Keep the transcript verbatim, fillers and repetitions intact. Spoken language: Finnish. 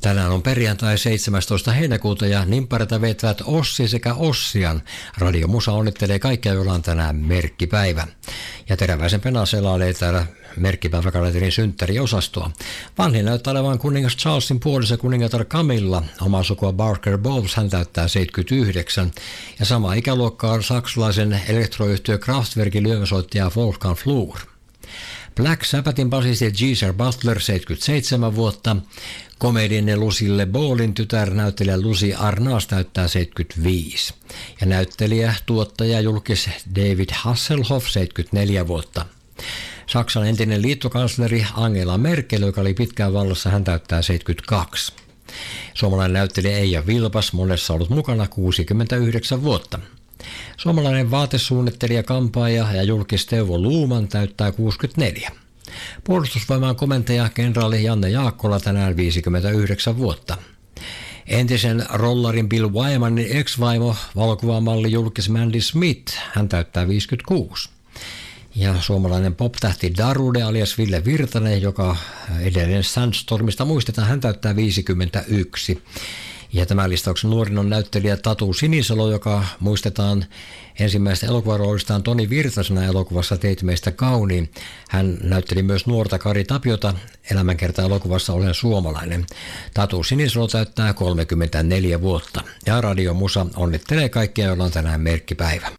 Tänään on perjantai seitsemästoista heinäkuuta ja nimppareita vetävät Ossi sekä Ossian. Radio Musa onnittelee kaikkia, joilla on tänään merkkipäivä. Ja Teräväisen Pena selailee täällä merkkipäiväkalenterin synttäriosastoa. Vanhin näyttää olevan kuningas Charlesin puolissa kuningatar Camilla. Omaa sukua Barker Bowles, hän täyttää seitsemänkymmentäyhdeksän. Ja sama ikäluokka on saksalaisen elektroyhtiö Kraftwerkin lyömäsoittaja Wolfgang Flür. Black Sabbathin basisti Geezer Butler, seitsemänkymmentäseitsemän vuotta. Komedian Lucy LeBeaulin tytär näyttelijä Lucy Arnaz täyttää seitsemänkymmentäviisi. Ja näyttelijä, tuottaja, julkis David Hasselhoff, seitsemänkymmentäneljä vuotta. Saksan entinen liittokansleri Angela Merkel, joka oli pitkään vallassa, hän täyttää seitsemänkymmentäkaksi. Suomalainen näyttelijä Eija Vilpas, monessa ollut mukana, kuusikymmentäyhdeksän vuotta. Suomalainen vaatesuunnittelija, kampaaja ja julkis Teuvo Luuman täyttää kuusikymmentäneljä. Puolustusvoimaan komentaja kenraali Janne Jaakkola tänään viisikymmentäyhdeksän vuotta. Entisen rollarin Bill Wymanin ex-vaimo, valokuvamalli julkis Mandy Smith, hän täyttää viisikymmentäkuusi. Ja suomalainen pop-tähti Darude alias Ville Virtanen, joka edelleen Sandstormista muistetaan, hän täyttää viisikymmentäyksi. Ja tämän listauksen nuorin on näyttelijä Tatu Sinisalo, joka muistetaan ensimmäistä elokuvaroolistaan Toni Virtasena elokuvassa Teit meistä kauniin. Hän näytteli myös nuorta Kari Tapiota elämänkerta elokuvassa Olen suomalainen. Tatu Sinisalo täyttää kolmekymmentäneljä vuotta. Ja Radio Musa onnittelee kaikkia, joilla on tänään merkkipäivä.